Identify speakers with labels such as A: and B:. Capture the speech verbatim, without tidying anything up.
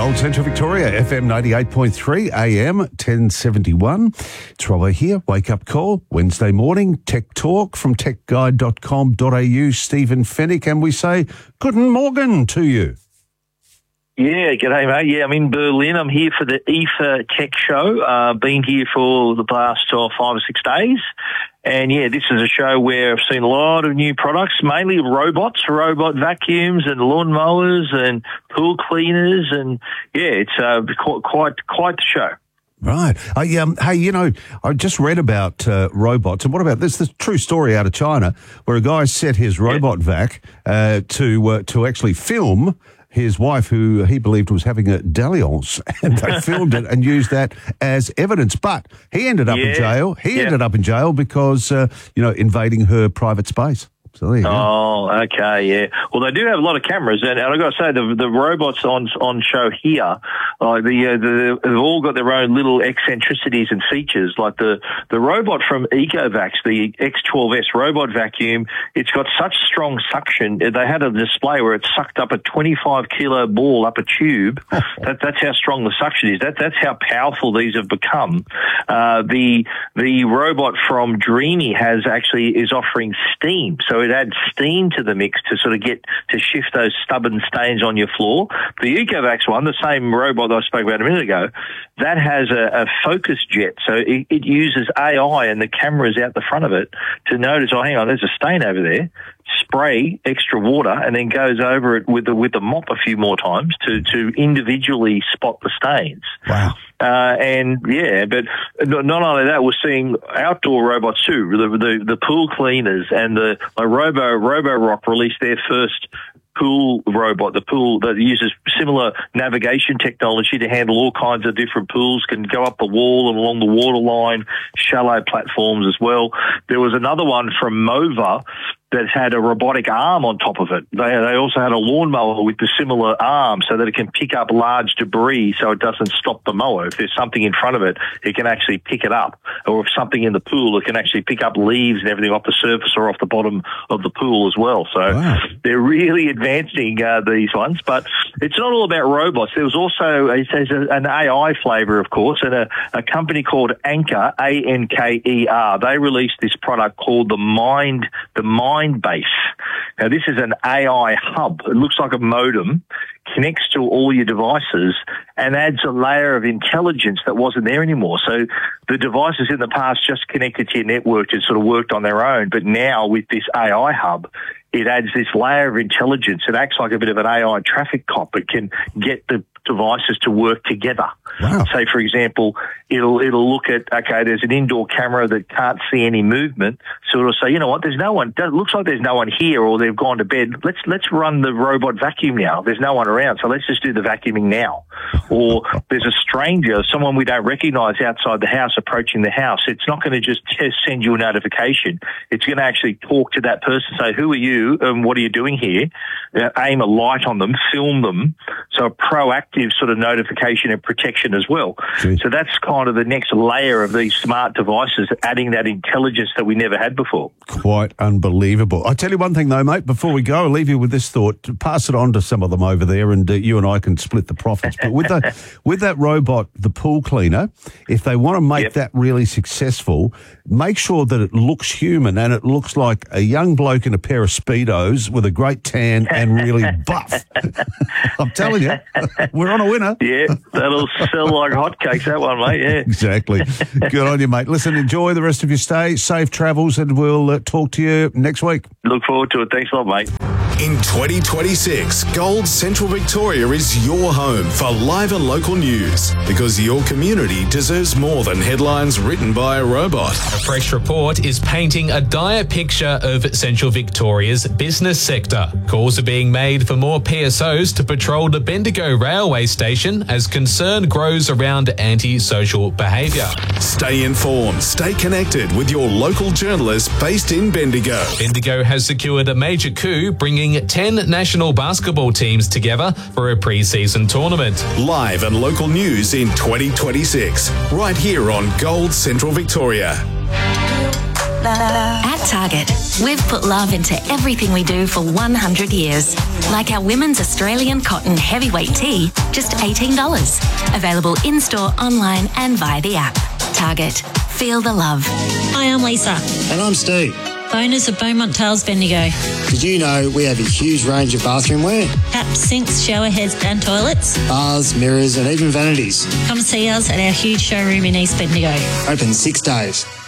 A: Gold Central Victoria, F M ninety-eight point three, A M ten seventy-one. It's Robbo here, Wake Up Call, Wednesday morning, Tech Talk from tech guide dot com dot a u, Stephen Fennick, and we say guten Morgen to you.
B: Yeah, g'day, mate. Yeah, I'm in Berlin. I'm here for the I F A Tech Show. Uh, been here for the past oh, five or six days. And, yeah, this is a show where I've seen a lot of new products, mainly robots, robot vacuums and lawnmowers and pool cleaners. And, yeah, it's uh, quite, quite, quite the show.
A: Right. I, um, hey, you know, I just read about uh, robots. And what about this? This true story out of China where a guy set his robot yeah. vac uh, to uh, to actually film his wife, who he believed was having a dalliance, and they filmed it and used that as evidence. But he ended up yeah. in jail. He yeah. ended up in jail because, uh, you know, invading her private space. So there you go.
B: Oh, okay, yeah. Well, they do have a lot of cameras, and, and I've got to say, the the robots on on show here, like the, uh, the they've all got their own little eccentricities and features. Like the the robot from Ecovacs, the X twelve S robot vacuum, it's got such strong suction. They had a display where it sucked up a twenty-five kilo ball up a tube. that, that's how strong the suction is. That that's how powerful these have become. Uh, the the robot from Dreamy has actually is offering steam, so it adds steam to the mix to sort of get to shift those stubborn stains on your floor. The Ecovacs one, the same robot that I spoke about a minute ago, that has a, a focus jet, so it, it uses A I and the cameras out the front of it to notice, oh, hang on, there's a stain over there, spray extra water, and then goes over it with the with the mop a few more times to to individually spot the stains.
A: Wow.
B: Uh, and yeah, but not only that, we're seeing outdoor robots too. The the, the pool cleaners and the like Robo Roborock released their first pool robot, the pool that uses similar navigation technology to handle all kinds of different pools, can go up the wall and along the waterline, shallow platforms as well. There was another one from Mova that had a robotic arm on top of it. They they also had a lawnmower with the similar arm so that it can pick up large debris so it doesn't stop the mower. If there's something in front of it, it can actually pick it up. Or if something in the pool, it can actually pick up leaves and everything off the surface or off the bottom of the pool as well. So wow. they're really advancing uh, these ones. But it's not all about robots. There was also it says an A I flavour, of course, and a, a company called Anker, A N K E R. They released this product called the Mind, the Mind Base. Now, this is an A I hub. It looks like a modem, connects to all your devices, and adds a layer of intelligence that wasn't there anymore. So the devices in the past just connected to your network and sort of worked on their own, but now with this A I hub, it adds this layer of intelligence. It acts like a bit of an A I traffic cop. It can get the devices to work together.
A: Wow.
B: Say, for example, it'll it'll look at, okay, there's an indoor camera that can't see any movement, so it'll say, you know what, there's no one, it looks like there's no one here or they've gone to bed. Let's let's run the robot vacuum now. There's no one around, so let's just do the vacuuming now. Or there's a stranger, someone we don't recognise outside the house approaching the house. It's not going to just send you a notification. It's going to actually talk to that person, say, who are you and what are you doing here? Uh, aim a light on them, film them, so a proactive sort of notification and protection as well.
A: Jeez.
B: So that's kind of the next layer of these smart devices, adding that intelligence that we never had before.
A: Quite unbelievable. I tell you one thing though, mate, before we go, I'll leave you with this thought. Pass it on to some of them over there and uh, you and I can split the profits. But with, the, with that robot, the pool cleaner, if they want to make
B: yep.
A: that really successful, make sure that it looks human and it looks like a young bloke in a pair of Speedos with a great tan and really buff. I'm telling you, we're on a winner.
B: Yeah, that'll sell like hotcakes, that one, mate, yeah.
A: Exactly. Good on you, mate. Listen, enjoy the rest of your stay, safe travels, and we'll uh, talk to you next week.
B: Look forward to it. Thanks a lot, mate.
C: In twenty twenty-six, Gold Central Victoria is your home for live and local news, because your community deserves more than headlines written by a robot.
D: A fresh report is painting a dire picture of Central Victoria's business sector. Calls are being made for more P S Os to patrol the Bendigo railway station as concern grows around anti-social behaviour.
C: Stay informed, stay connected with your local journalists based in Bendigo.
D: Bendigo has secured a major coup, bringing ten national basketball teams together for a pre-season tournament.
C: Live and local news in twenty twenty-six, right here on Gold Central Victoria.
E: At Target, we've put love into everything we do for one hundred years. Like our women's Australian cotton heavyweight tee, just eighteen dollars. Available in-store, online and via the app. Target. Feel the love.
F: Hi, I'm Lisa.
G: And I'm Steve.
F: Owners of Beaumont Tales Bendigo.
G: Did you know we have a huge range of bathroom wear?
F: Taps, sinks, shower heads and toilets.
G: Bars, mirrors and even vanities.
F: Come see us at our huge showroom in East Bendigo.
G: Open six days.